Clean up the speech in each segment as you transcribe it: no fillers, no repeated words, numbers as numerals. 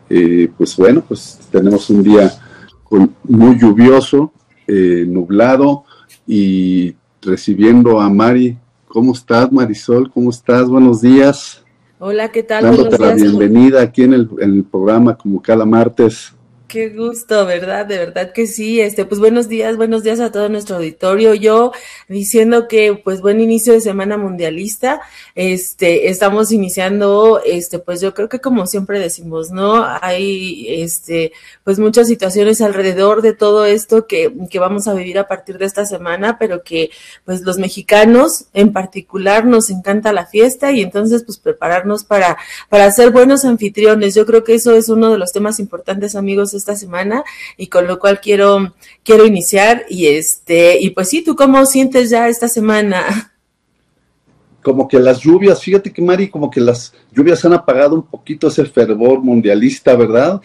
Pues bueno, pues tenemos un día muy lluvioso, nublado, y recibiendo a Mari. ¿Cómo estás, Marisol? ¿Cómo estás? Buenos días. Hola, ¿qué tal? Dándote Buenos la días. bienvenida aquí en el programa como cada martes. Qué gusto, ¿verdad? De verdad que sí. Pues buenos días a todo nuestro auditorio. Yo diciendo que, pues, buen inicio de semana mundialista. Estamos iniciando, pues yo creo que como siempre decimos, ¿no? Hay, pues muchas situaciones alrededor de todo esto que vamos a vivir a partir de esta semana, pero que, pues, los mexicanos en particular nos encanta la fiesta y entonces, pues, prepararnos para ser buenos anfitriones. Yo creo que eso es uno de los temas importantes, amigos, esta semana, y con lo cual quiero iniciar. Y pues sí, ¿tú cómo sientes ya esta semana? Como que las lluvias, fíjate que Mari, como que las lluvias han apagado un poquito ese fervor mundialista, ¿verdad?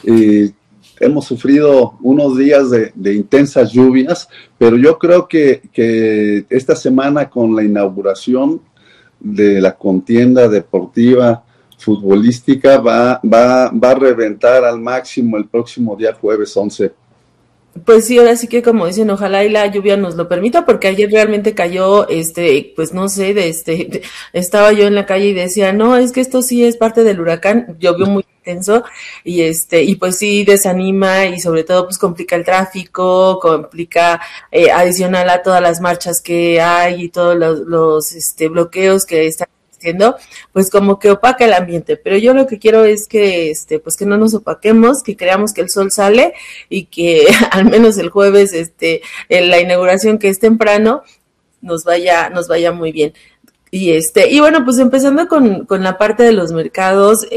Hemos sufrido unos días de intensas lluvias, pero yo creo que esta semana con la inauguración de la contienda deportiva futbolística va a reventar al máximo el próximo día jueves 11. Pues sí, ahora sí que como dicen, ojalá y la lluvia nos lo permita, porque ayer realmente cayó, pues no sé, estaba yo en la calle y decía, no, es que esto sí es parte del huracán, llovió muy intenso, y pues sí desanima y sobre todo pues complica el tráfico, complica, adicional a todas las marchas que hay y todos los bloqueos que están existiendo, pues como que opaca el ambiente. Pero yo lo que quiero es que, pues que no nos opaquemos, que creamos que el sol sale y que al menos el jueves, en la inauguración, que es temprano, nos vaya muy bien. Y bueno, pues empezando con la parte de los mercados,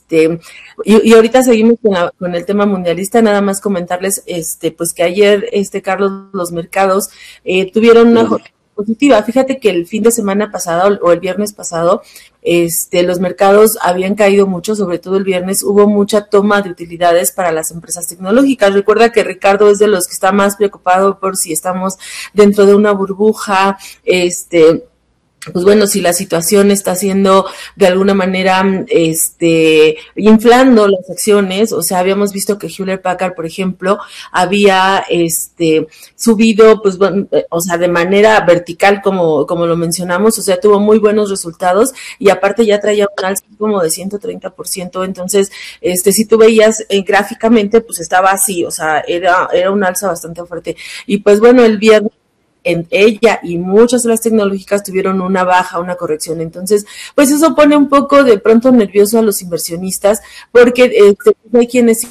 y ahorita seguimos con el tema mundialista. Nada más comentarles, pues que ayer, Carlos, los mercados tuvieron una jornada positiva. Fíjate que el fin de semana pasado o el viernes pasado, los mercados habían caído mucho, sobre todo el viernes hubo mucha toma de utilidades para las empresas tecnológicas. Recuerda que Ricardo es de los que está más preocupado por si estamos dentro de una burbuja, pues bueno, si la situación está haciendo de alguna manera, inflando las acciones. O sea, habíamos visto que Hewlett Packard, por ejemplo, había, subido, pues bueno, o sea, de manera vertical, como lo mencionamos. O sea, tuvo muy buenos resultados y aparte ya traía un alza como de 130%. Entonces, si tú veías gráficamente, pues estaba así, o sea, era un alza bastante fuerte. Y pues bueno, el viernes, en ella y muchas de las tecnológicas tuvieron una baja, una corrección. Entonces, pues eso pone un poco de pronto nervioso a los inversionistas, porque hay quienes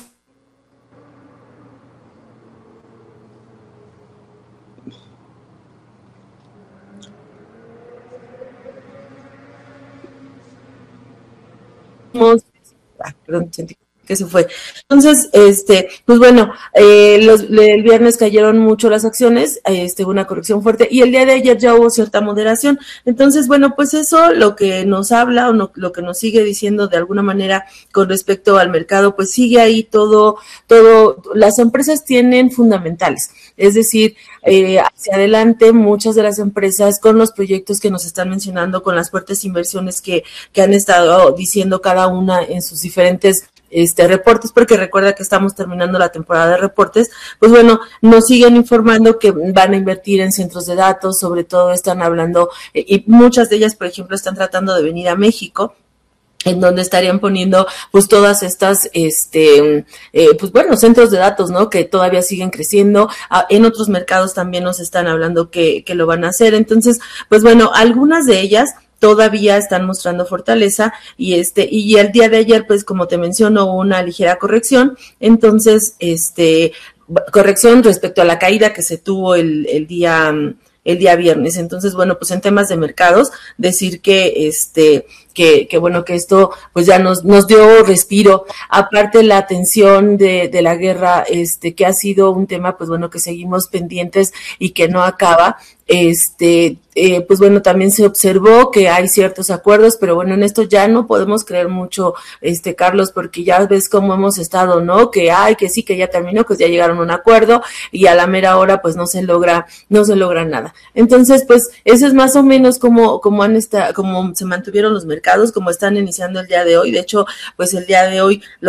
perdón, sentí que se fue. Entonces, pues bueno, el viernes cayeron mucho las acciones, una corrección fuerte, y el día de ayer ya hubo cierta moderación. Entonces, bueno, pues eso lo que nos habla o no, lo que nos sigue diciendo de alguna manera con respecto al mercado, pues sigue ahí todo, las empresas tienen fundamentales. Es decir, hacia adelante muchas de las empresas con los proyectos que nos están mencionando, con las fuertes inversiones que han estado diciendo cada una en sus diferentes reportes, porque recuerda que estamos terminando la temporada de reportes. Pues bueno, nos siguen informando que van a invertir en centros de datos, sobre todo están hablando, y muchas de ellas, por ejemplo, están tratando de venir a México, en donde estarían poniendo pues todas estas pues bueno, centros de datos, ¿no? Que todavía siguen creciendo. En otros mercados también nos están hablando que lo van a hacer. Entonces, pues bueno, algunas de ellas todavía están mostrando fortaleza, y y el día de ayer, pues como te menciono, una ligera corrección. Entonces, corrección respecto a la caída que se tuvo el día viernes. Entonces, bueno, pues en temas de mercados, decir que que bueno, que esto pues ya nos dio respiro. Aparte, la tensión de la guerra, que ha sido un tema, pues bueno, que seguimos pendientes y que no acaba. Pues bueno, también se observó que hay ciertos acuerdos, pero bueno, en esto ya no podemos creer mucho, Carlos, porque ya ves cómo hemos estado, ¿no? Que sí, que ya terminó, que ya llegaron a un acuerdo, y a la mera hora pues no se logra nada. Entonces, pues eso es más o menos como se mantuvieron los mercados, como están iniciando el día de hoy. De hecho, pues el día de hoy